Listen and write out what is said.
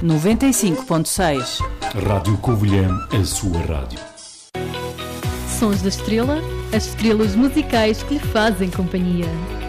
95.6. Rádio Covilhã, a sua rádio. Sons da Estrela, as estrelas musicais que lhe fazem companhia.